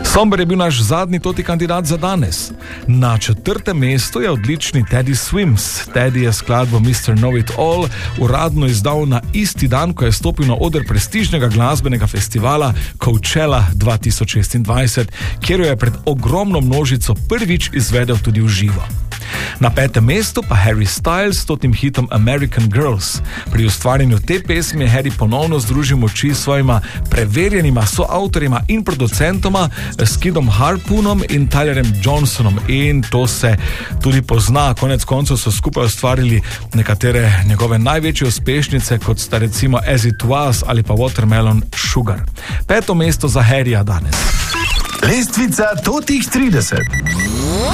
Somber je bil naš zadnji toti kandidat za danes. Na 4. mestu je odlični Teddy Swims. Teddy je skladbo Mr. Know It All uradno izdal na isti dan, ko je stopil na oder prestižnega glasbenega festivala Coachella 2026, kjer jo je pred ogromno množico prvič izvedel tudi v živo. Na 5. mestu pa Harry Styles s totim hitom American Girls. Pri ustvarjanju te pesmi je Harry ponovno združil moči s svojima preverjenima soavtorima in producentoma Skidom Harpoonom in Tylerem Johnsonom, in to se tudi pozna. Konec koncev so skupaj ustvarili nekatere njegove največje uspešnice, kot sta recimo As It Was ali pa Watermelon Sugar. 5. mesto za Harryja danes. Lestvica totih 30.